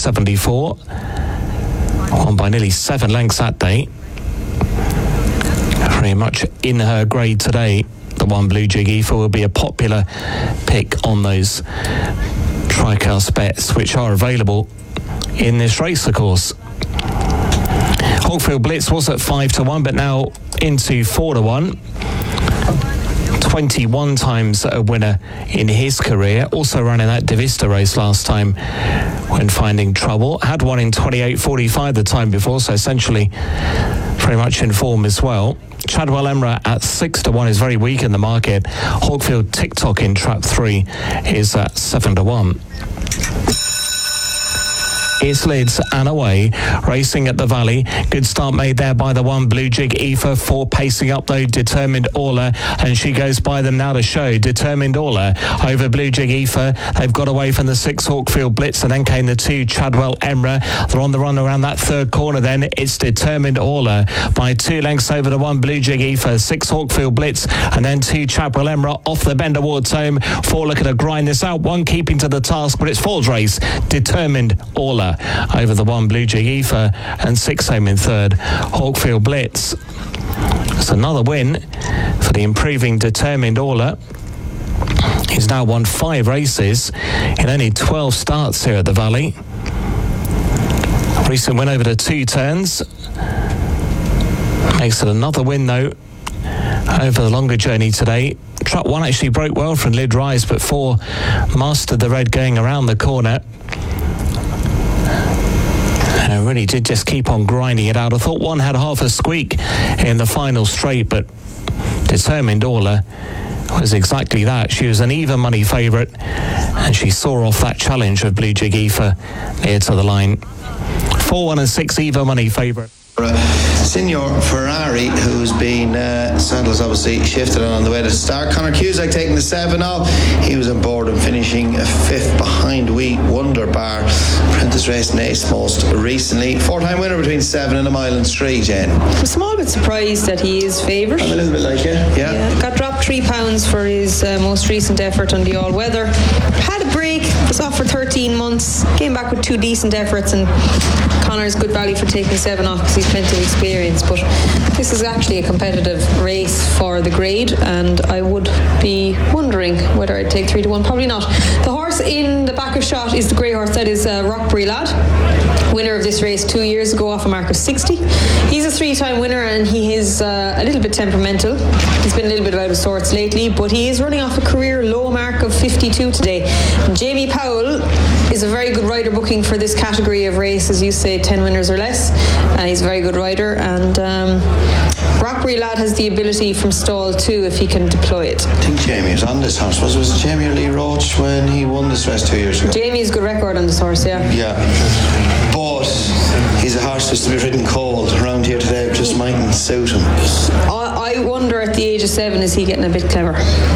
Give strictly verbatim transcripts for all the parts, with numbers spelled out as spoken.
seventy-four. Won by nearly seven lengths that day. Very much in her grade today. The one Blue Jig Aoife will be a popular pick on those Tricast bets, which are available in this race, of course. Hawkfield Blitz was at five to one, but now into four to one. twenty-one times a winner in his career. Also ran in that De Vista race last time when finding trouble. Had one in twenty-eight forty-five the time before, so essentially very much in form as well. Chadwell Emra at six to one is very weak in the market. Hawkfield TikTok in trap three is at seven to one. It's Lids and away, racing at the Valley. Good start made there by the one Blue Jig Aoife. Four pacing up though, Determined Orla, and she goes by them now to show. Determined Orla over Blue Jig Aoife. They've got away from the six Hawkfield Blitz, and then came the two Chadwell Emra. They're on the run around that third corner. Then it's Determined Orla by two lengths over the one Blue Jig Aoife. Six Hawkfield Blitz, and then two Chadwell Emra off the bend towards home. Four looking to grind this out. One keeping to the task, but it's Fall's race. Determined Orla over the one Blue Jig Aoife, and six home in third Hawkfield Blitz. It's another win for the improving Determined Orla. He's now won five races in only twelve starts here at the Valley. Recent win over the two turns. Makes it another win though over the longer journey today. Trap one actually broke well from Lid Rise, but four mastered the red going around the corner. And really did just keep on grinding it out. I thought one had half a squeak in the final straight, but Determined Orla was exactly that. She was an even money favourite, and she saw off that challenge of Blue Jig Aoife near to the line. four, one and six even money favourite. Signor Ferrari, who's been uh, saddles obviously shifted on the way to start. Conor Cusack taking the seven off. He was on board and finishing fifth behind Wee Wonder Bar. Apprentice racing ace most recently. Four-time winner between seven and a mile and three, Jane. I'm a small bit surprised that he is favourite. I'm a little bit like you, yeah. yeah. Got dropped three pounds for his uh, most recent effort on the all-weather. Had a break, was off for thirteen months, came back with two decent efforts, and Conor's good value for taking seven off because he's plenty of experience. But this is actually a competitive race for the grade, and I would be wondering whether I'd take three to one. Probably not. The horse in the back of shot is the grey horse. That is uh, Rockbury Lad, winner of this race two years ago off a mark of sixty. He's a three-time winner, and he is uh, a little bit temperamental. He's been a little bit out of sorts lately, but he is running off a career low mark of fifty-two today. Jamie Powell is a very good rider booking for this category of race, as you say, ten winners or less. Uh, he's a very good rider, and um, Rockbury Lad has the ability from stall two if he can deploy it. I think Jamie was on this horse. Was, was it Jamie or Lee Roach when he won this race two years ago? Jamie's good record on this horse, yeah. Yeah. But he's a horse that's to be ridden cold around here today. Just mightn't suit him. I, I wonder at the age of seven, is he getting a bit clever?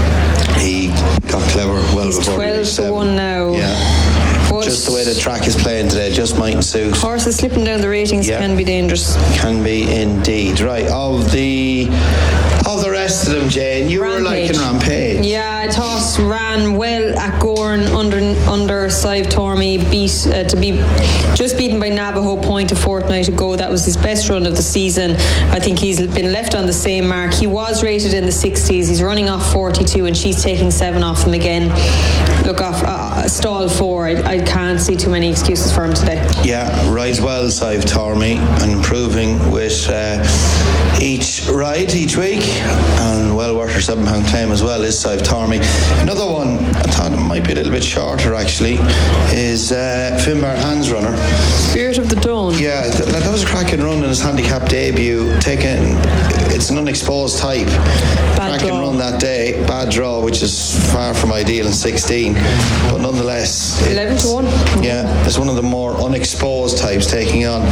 He got clever well he's before twelve to one now. Yeah. But just the way the track is playing today just mightn't suit. Horses slipping down the ratings yeah. can be dangerous. Can be indeed. Right, of the of the rest of them, Jane, you Rampage. were liking Rampage. Yeah, I thought ran well at Gorn under under Sive Tormey, beat uh, to be just beaten by Navajo Point a fortnight ago. That was his best run of the season. I think he's been left on the same mark. He was rated in the sixties. He's running off forty-two, and she's taking seven off him again. Look off uh, stall four. I, I can't see too many excuses for him today. Yeah, rides well, Sive Tormey, and improving with uh, each ride each week, and well worth her seven pound claim as well is Sive Tormey. Another one I thought it might be a little bit shorter actually is uh, Finbar Hans Runner. Spirit of the Dawn. Yeah, th- that was a cracking run in his handicap debut. Taking, it's an unexposed type. Bad cracking draw. run that day, bad draw, which is far from ideal in sixteen, but nonetheless, eleven to one. Yeah, it's one of the more unexposed types, taking on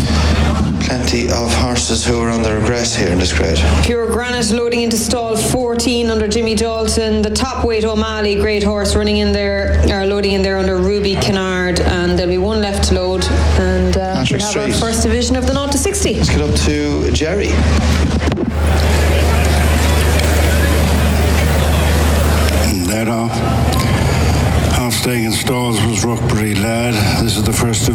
plenty of horses who are on the regress here in this grade. Pure Granite loading into stall fourteen under Jimmy Dalton. The top weight O'Malley, great horse, running in there, or loading in there under Ruby Kennard, and there'll be one left to load, and uh, we have our first division of the zero to sixty. Let's get up to Jerry. That off. Half staying in stalls was Rockbury Lad. This is the first division.